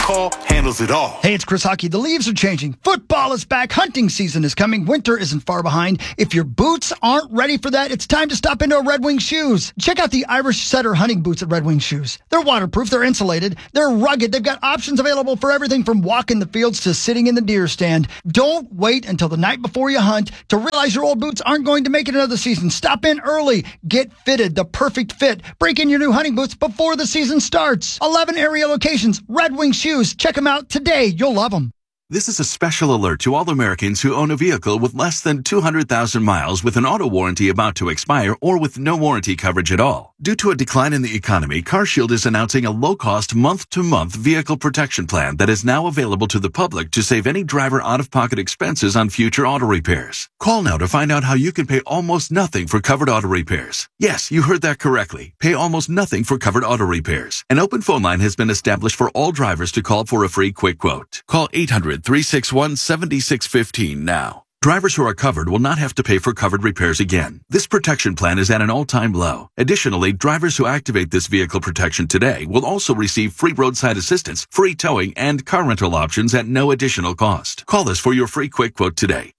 Call handles it all. Hey, it's Chris Hockey. The leaves are changing. Football is back. Hunting season is coming. Winter isn't far behind. If your boots aren't ready for that, it's time to stop into a Red Wing Shoes. Check out the Irish Setter hunting boots at Red Wing Shoes. They're waterproof. They're insulated. They're rugged. They've got options available for everything from walking the fields to sitting in the deer stand. Don't wait until the night before you hunt to realize your old boots aren't going to make it another season. Stop in early. Get fitted. The perfect fit. Break in your new hunting boots before the season starts. 11 area locations. Red Wing Shoes. Check them out today. You'll love them. This is a special alert to all Americans who own a vehicle with less than 200,000 miles with an auto warranty about to expire or with no warranty coverage at all. Due to a decline in the economy, CarShield is announcing a low-cost month-to-month vehicle protection plan that is now available to the public to save any driver out-of-pocket expenses on future auto repairs. Call now to find out how you can pay almost nothing for covered auto repairs. Yes, you heard that correctly. Pay almost nothing for covered auto repairs. An open phone line has been established for all drivers to call for a free quick quote. Call 800-361-7615 now. Drivers who are covered will not have to pay for covered repairs again. This protection plan is at an all-time low. Additionally, drivers who activate this vehicle protection today will also receive free roadside assistance, free towing, and car rental options at no additional cost. Call us for your free quick quote today.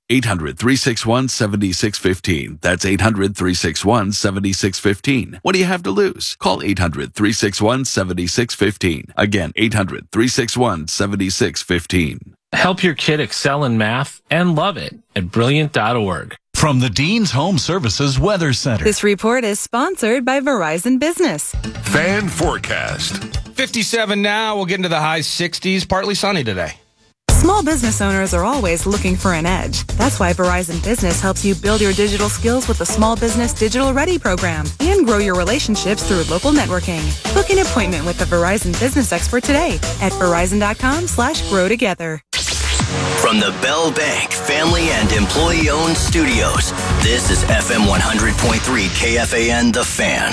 800-361-7615. That's 800-361-7615. What do you have to lose? Call 800-361-7615. Again, 800-361-7615. Help your kid excel in math and love it at Brilliant.org. From the Dean's Home Services Weather Center. This report is sponsored by Verizon Business. Fan forecast. 57 now. We'll get into the high 60s. Partly sunny today. Small business owners are always looking for an edge. That's why Verizon Business helps you build your digital skills with the Small Business Digital Ready program and grow your relationships through local networking. Book an appointment with a Verizon Business expert today at verizon.com/grow-together. From the Bell Bank family and employee-owned studios, this is FM 100.3 KFAN The Fan.